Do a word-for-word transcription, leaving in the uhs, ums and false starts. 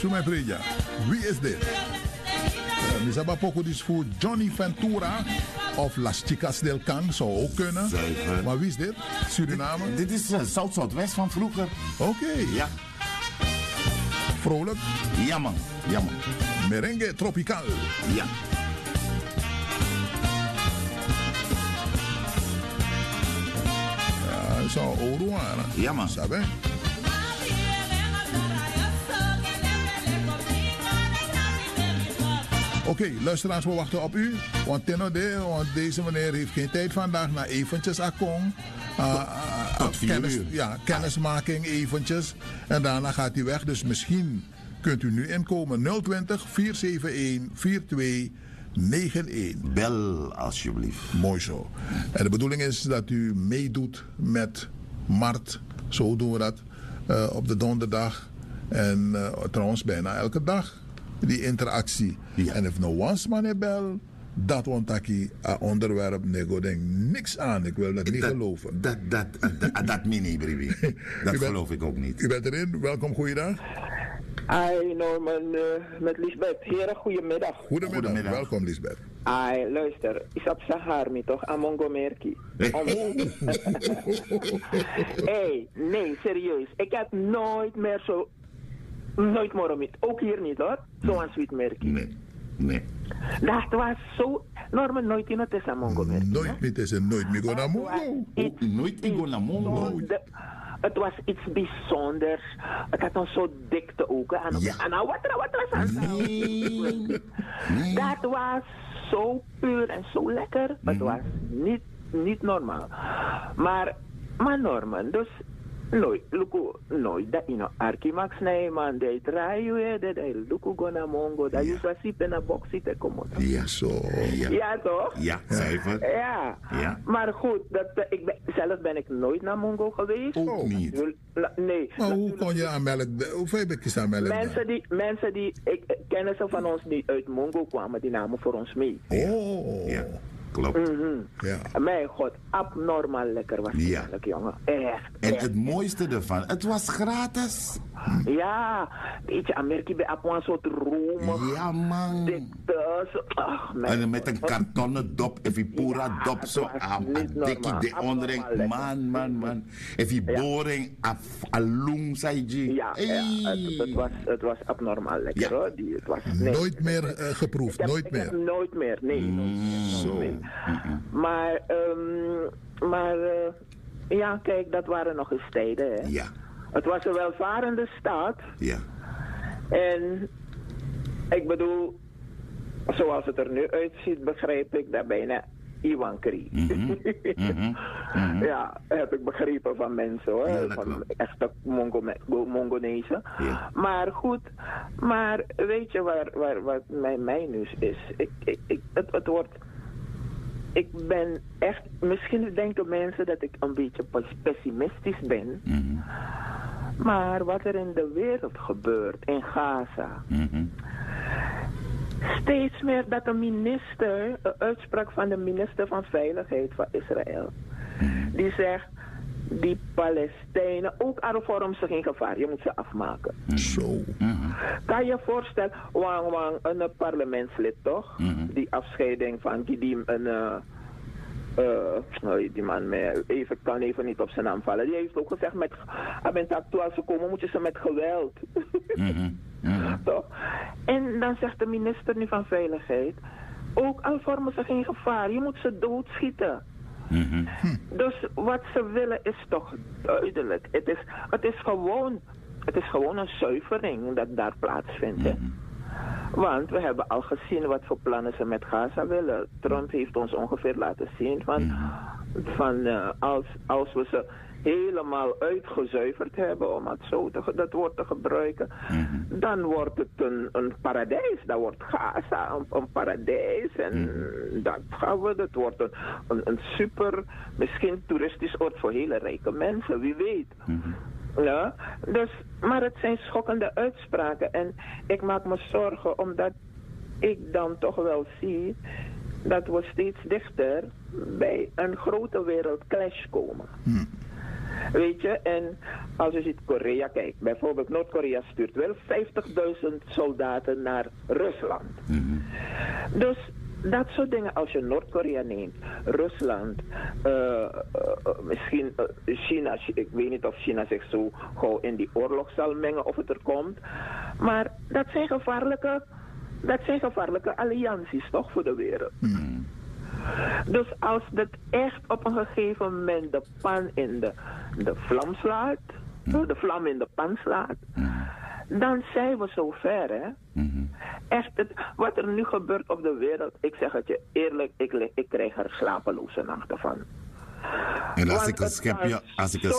Sumai Preja. Wie is dit? Uh, Misaba Poco is voor Johnny Ventura of Las Chicas del Can, zou ook kunnen. Zuiver. Maar wie is dit? Suriname? Dit, dit is uh, Zuid-Zuidwest van vroeger. Oké. Okay. Ja. Vrolijk? Ja man, ja man. Merengue tropical. Ja. Ja, zo Oruana. Ja man. Sabe? Oké, okay, luisteraars, we wachten op u. Want tenode, want deze meneer heeft geen tijd vandaag. Na eventjes akong. Uh, uh, Tot vier kennis, uur. Ja, kennismaking eventjes. En daarna gaat hij weg. Dus misschien kunt u nu inkomen. nul twintig, vier zeven een, vier twee negen een. Bel alsjeblieft. Mooi zo. En de bedoeling is dat u meedoet met Mart. Zo doen we dat. Uh, op de donderdag. En uh, trouwens bijna elke dag. Die interactie. Ja. En if no once man bel, dat ontaki a onderwerp nego denk niks aan. Ik wil dat niet dat, geloven. Dat, dat, dat, dat meen ik, Bribi. Dat bent, geloof ik ook niet. U bent erin. Welkom, goeiedag. Hi Norman, uh, met Lisbeth. Heren, goedemiddag. Goedemiddag. Goedemiddag. Welkom Lisbeth. Hi, luister. Is op Saharmi toch? Amongo Merki. Hey, nee, serieus. Ik heb nooit meer zo... Nooit meer met. Ook hier niet hoor. Zo'n sweet Merki. Nee, nee. Dat was zo... Norman, nooit in het is Amongo Merki. Nooit meer is en nooit meer go naar Mongo. Ook nooit ik go naar Mongo. Het was iets bijzonders. Het had ons zo dikte ogen. En Ja. en nou, wat er wat er was aan. Nee. Nee. Dat was zo puur en zo lekker. Het Mhm. was niet, niet normaal. Maar, maar Norman, dus nooit, luku, nooit dat ino arkimax nee man, de draaien, de de luku gona mongo, dat je zo ziet in een box zitten komen. Ja. Zo. Ja. Ja toch? Ja, zuiver. Ja. Ja. Maar goed, dat, eh, ik ben, zelf ben ik nooit naar Mongo geweest. Ook niet. La- Nee. Maar hoe Natuurlijk- kon je aan melk... Hoeveel bekjes aan melk? Mensen die, mensen die ik, eh, kennissen van ons die uit Mongo kwamen, die namen voor ons mee. Oh. Ja, klopt. Mhm. Ja. Mijn god, abnormaal lekker was het Ja. eigenlijk, jongen. Echt. En echt. het mooiste ervan, het was gratis. Ja, weet je, Amerika bij op een soort room. Ja, man. Dikte, zo. Ach, mijn En dan met god. een kartonnen dop, en die pura Ja, dop het zo was aan. niet En dikkie normaal. de ondering. Abnormaal Man, man, man. En die Ja. boring af alung, zei je. Ja, ja het, het, was, het was abnormaal lekker Ja. hoor. Die, het was, nee. Nooit meer uh, Ik geproefd. heb, Nooit ik heb meer. nooit meer, nee. nooit meer, Zo. nooit meer. Maar, um, maar uh, ja, kijk, dat waren nog eens tijden. Hè. Ja, Het was een welvarende staat. ja. En ik bedoel, zoals het er nu uitziet, begrijp ik dat bijna Iwan kreeg. Mhm, mhm, mhm. Ja, heb ik begrepen van mensen hoor. Ja, dat van klopt. echte Mongo- Mongonezen. Ja. Maar goed, maar weet je waar, waar, wat mijn, mijn nieuws is? Ik, ik, ik, het, het wordt. Ik ben echt. Misschien denken mensen dat ik een beetje pes- pessimistisch ben. Mhm, Maar wat er in de wereld gebeurt, in Gaza. mhm. Steeds meer dat de minister, een uitspraak van de minister van Veiligheid van Israël, die zegt, die Palestijnen, ook alle vormen zijn geen gevaar, je moet ze afmaken. Zo. Kan je voorstellen, Wang Wang, een parlementslid toch, Mhm. die afscheiding van Gidim, een, uh, uh, die man, met, even, kan even niet op zijn naam vallen, die heeft ook gezegd, met, als ze komen moet je ze met geweld. Mhm, mhm. Toch? En dan zegt de minister nu van Veiligheid, ook al vormen ze geen gevaar, je moet ze doodschieten. Mhm. Dus wat ze willen is toch duidelijk. Het is, het is, gewoon, het is gewoon een zuivering dat daar plaatsvindt. Hè? Want we hebben al gezien wat voor plannen ze met Gaza willen. Trump heeft ons ongeveer laten zien van, van uh, als, als we ze helemaal uitgezuiverd hebben, om het zo te, dat woord te gebruiken, dan wordt het een, een paradijs. Dan wordt Gaza een, een paradijs. En dat gaan we, dat wordt een, een, een super, misschien toeristisch oord voor hele rijke mensen, wie weet. Ja, dus, maar het zijn schokkende uitspraken. En ik maak me zorgen omdat ik dan toch wel zie dat we steeds dichter bij een grote wereldclash komen. Weet je, en als je ziet Korea, kijk, bijvoorbeeld Noord-Korea stuurt wel vijftigduizend soldaten naar Rusland. Mm-hmm. Dus dat soort dingen, als je Noord-Korea neemt, Rusland, uh, uh, misschien uh, China, ik weet niet of China zich zo gauw in die oorlog zal mengen of het er komt, maar dat zijn gevaarlijke, dat zijn gevaarlijke allianties toch voor de wereld. Mm. Dus als dat echt op een gegeven moment de pan in de, de vlam slaat, mm. de vlam in de pan slaat, mm. dan zijn we zo ver, hè. Mm-hmm. Echt, het, wat er nu gebeurt op de wereld, ik zeg het je eerlijk, ik, ik krijg er slapeloze nachten van. En als Want ik een het schepje, gaat als ik een